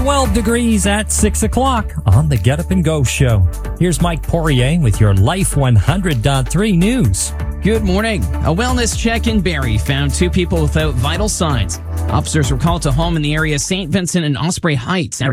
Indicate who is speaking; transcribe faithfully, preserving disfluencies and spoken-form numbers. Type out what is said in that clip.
Speaker 1: twelve degrees at six o'clock on the Get Up and Go show. Here's Mike Poirier with your Life one hundred point three news.
Speaker 2: Good morning. A wellness check in Barrie found two people without vital signs. Officers were called to home in the area of Saint Vincent and Osprey Heights.